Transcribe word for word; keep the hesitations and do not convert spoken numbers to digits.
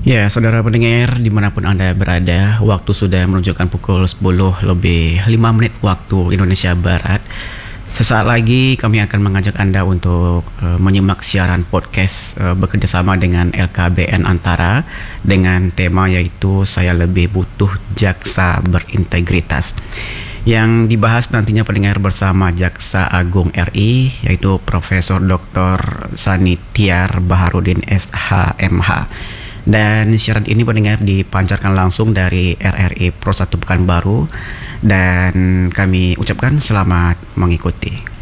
Ya, saudara pendengar, dimanapun Anda berada, waktu sudah menunjukkan pukul sepuluh lebih lima menit waktu Indonesia Barat. Sesaat lagi kami akan mengajak Anda untuk uh, menyimak siaran podcast uh, bekerjasama dengan L K B N Antara dengan tema yaitu Saya Lebih Butuh Jaksa Berintegritas. Yang dibahas nantinya pendengar bersama Jaksa Agung R I yaitu Profesor Doktor Sani Tiar Baharudin S H M H. Dan siaran ini pendengar dipancarkan langsung dari R R I Pro satu Pekanbaru dan kami ucapkan selamat mengikuti.